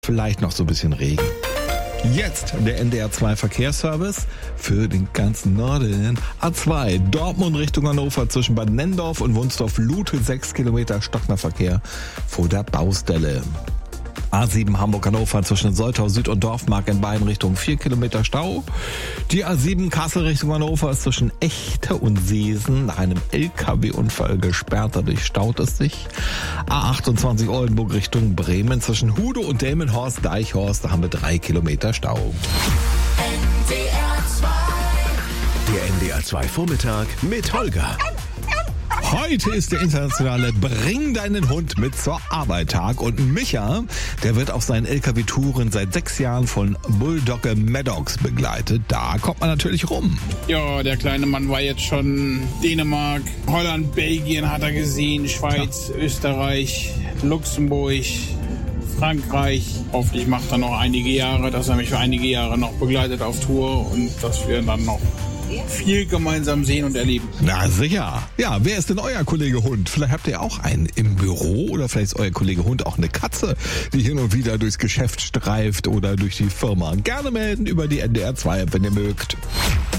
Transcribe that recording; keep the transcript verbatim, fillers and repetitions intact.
Vielleicht noch so ein bisschen Regen. Jetzt der N D R zwei Verkehrsservice für den ganzen Norden. A zwei Dortmund Richtung Hannover zwischen Bad Nennendorf und Wunsdorf-Lute, sechs Kilometer stockender Verkehr vor der Baustelle. A sieben Hamburg-Hannover zwischen Soltau Süd und Dorfmark in beiden Richtungen, vier Kilometer Stau. Die A sieben Kassel Richtung Hannover ist zwischen Echte und Seesen nach einem L K W-Unfall gesperrt, dadurch staut es sich. A achtundzwanzig Oldenburg Richtung Bremen zwischen Hude und Delmenhorst-Deichhorst, da haben wir drei Kilometer Stau. N D R zwei. Der N D R zwei Vormittag mit Holger. Heute ist der internationale Bring deinen Hund mit zur Arbeit Tag und Micha, der wird auf seinen L K W-Touren seit sechs Jahren von Bulldogge Maddox begleitet. Da kommt man natürlich rum. Ja, der kleine Mann war jetzt schon Dänemark, Holland, Belgien hat er gesehen, Schweiz, ja. Österreich, Luxemburg, Frankreich. Hoffentlich macht er noch einige Jahre, dass er mich für einige Jahre noch begleitet auf Tour und dass wir dann noch viel gemeinsam sehen und erleben. Na sicher. Ja, wer ist denn euer Kollege Hund? Vielleicht habt ihr auch einen im Büro oder vielleicht ist euer Kollege Hund auch eine Katze, die hin und wieder durchs Geschäft streift oder durch die Firma. Gerne melden über die N D R zwei App, wenn ihr mögt.